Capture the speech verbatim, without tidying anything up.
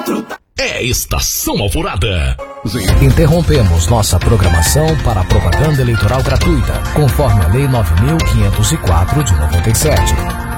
É Estação Alvorada. Interrompemos nossa programação para propaganda eleitoral gratuita, conforme a Lei nove mil quinhentos e quatro de noventa e sete.